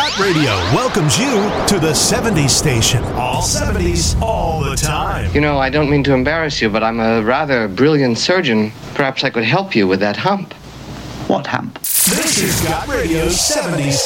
Got Radio welcomes you to the 70s station. All 70s, all the time. You know, I don't mean to embarrass you, but I'm a rather brilliant surgeon. Perhaps I could help you with that hump. What hump? This is Got Radio's 70s